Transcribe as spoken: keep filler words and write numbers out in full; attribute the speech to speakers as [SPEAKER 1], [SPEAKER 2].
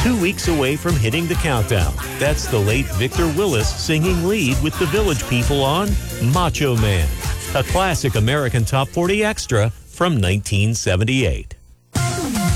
[SPEAKER 1] two weeks away from hitting the countdown. That's the late Victor Willis singing lead with the Village People on Macho Man, a classic American Top forty extra from nineteen seventy-eight.